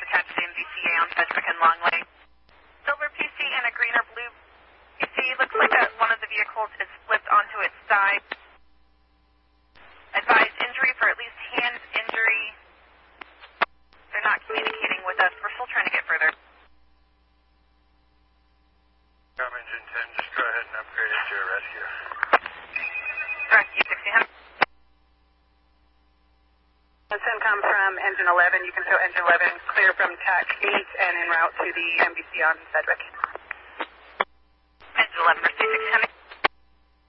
attached to MVCA on Sedgwick and Longley. Silver PC and a green or blue PC. Looks like one of the vehicles is flipped onto its side. Advised injury for at least hand injury. They're not communicating with us. We're still trying to get further. Engine 10, just go ahead and upgrade it to a rescue. Rescue 1600. CENTCOM from engine 11. You can show engine 11 clear from TAC 8 and en route to the MBC on Sedgwick. Engine 11, Rescue 1600.